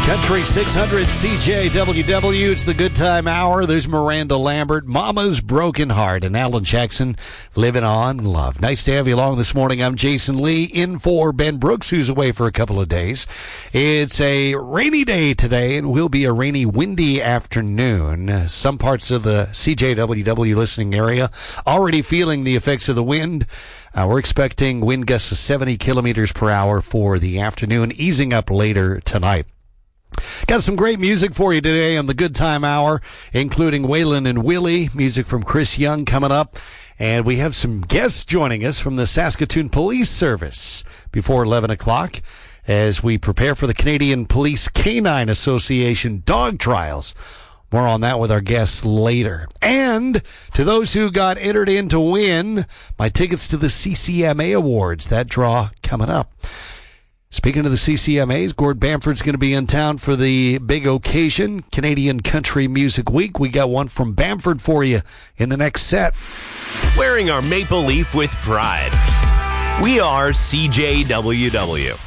Country 600 CJWW. It's the Good Time Hour. There's Miranda Lambert, Mama's Broken Heart, and Alan Jackson, Living on Love. Nice to have you along this morning. I'm Jason Lee, in for Ben Brooks, who's away for a couple of days. It's a rainy day today, and will be a rainy, windy afternoon. Some parts of the CJWW listening area already feeling the effects of the wind. We're expecting wind gusts of 70 kilometers per hour for the afternoon, easing up later tonight. Got some great music for you today on the Good Time Hour, including Waylon and Willie, music from Chris Young coming up. And we have some guests joining us from the Saskatoon Police Service before 11 o'clock as we prepare for the Canadian Police Canine Association dog trials. More on that with our guests later. And to those who got entered in to win my tickets to the CCMA Awards, that draw coming up. Speaking of the CCMAs, Gord Bamford's going to be in town for the big occasion, Canadian Country Music Week. We got one from Bamford for you in the next set. Wearing our maple leaf with pride. We are CJWW.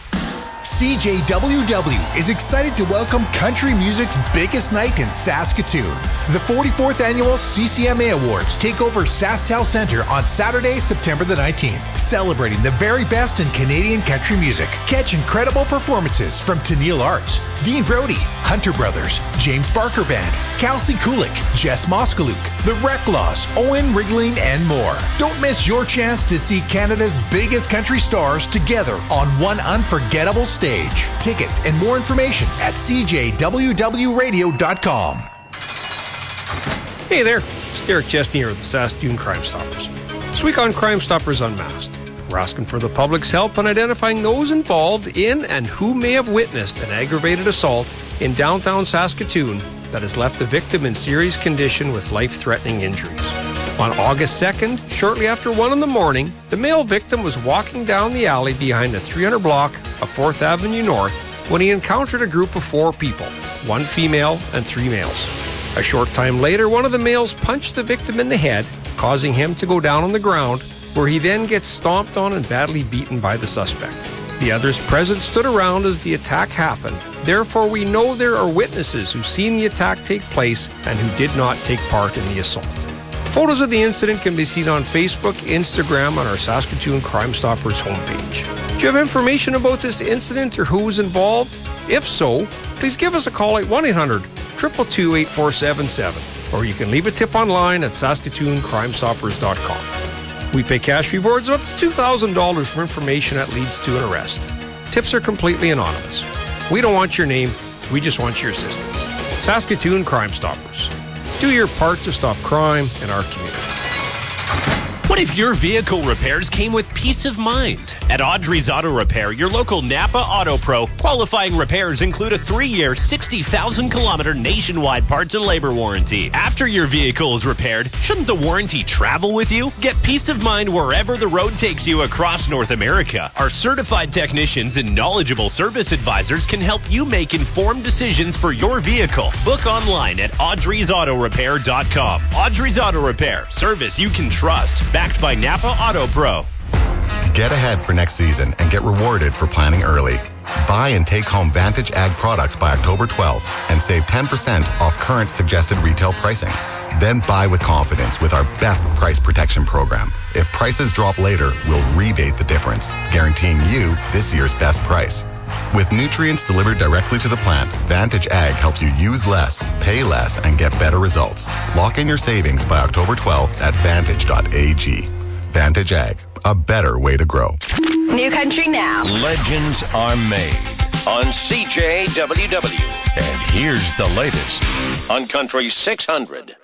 CJWW is excited to welcome country music's biggest night in Saskatoon. The 44th Annual CCMA Awards take over SaskTel Centre on Saturday, September the 19th, celebrating the very best in Canadian country music. Catch incredible performances from Tennille Arts, Dean Brody, Hunter Brothers, James Barker Band, Kelsey Kulik, Jess Moskaluk, The Reclaws, Owen Rigling, and more. Don't miss your chance to see Canada's biggest country stars together on one unforgettable stage. Tickets and more information at cjwwradio.com. Hey there, it's Derek Chesney here with the Saskatoon Crime Stoppers. This week on Crime Stoppers Unmasked, we're asking for the public's help in identifying those involved in and who may have witnessed an aggravated assault in downtown Saskatoon that has left the victim in serious condition with life-threatening injuries. On August 2nd, shortly after 1 in the morning, the male victim was walking down the alley behind the 300 block of 4th Avenue North when he encountered a group of 4 people, 1 female and 3 males. A short time later, one of the males punched the victim in the head, causing him to go down on the ground, where he then gets stomped on and badly beaten by the suspect. The others present stood around as the attack happened. Therefore, we know there are witnesses who've seen the attack take place and who did not take part in the assault. Photos of the incident can be seen on Facebook, Instagram, on our Saskatoon Crime Stoppers homepage. Do you have information about this incident or who was involved? If so, please give us a call at 1-800-222-8477, or you can leave a tip online at SaskatoonCrimeStoppers.com. We pay cash rewards of up to $2,000 for information that leads to an arrest. Tips are completely anonymous. We don't want your name, we just want your assistance. Saskatoon Crime Stoppers. Do your part to stop crime in our community. What if your vehicle repairs came with peace of mind? At Audrey's Auto Repair, your local Napa Auto Pro, qualifying repairs include a 3-year, 60,000-kilometer nationwide parts and labor warranty. After your vehicle is repaired, shouldn't the warranty travel with you? Get peace of mind wherever the road takes you across North America. Our certified technicians and knowledgeable service advisors can help you make informed decisions for your vehicle. Book online at audreysautorepair.com. Audrey's Auto Repair, service you can trust. Backed by Napa Auto Pro. Get ahead for next season and get rewarded for planning early. Buy and take home Vantage Ag products by October 12th and save 10% off current suggested retail pricing. Then buy with confidence with our best price protection program. If prices drop later, we'll rebate the difference, guaranteeing you this year's best price. With nutrients delivered directly to the plant, Vantage Ag helps you use less, pay less, and get better results. Lock in your savings by October 12th at vantage.ag. Vantage Ag, a better way to grow. New Country Now. Legends are made on CJWW. And here's the latest on Country 600.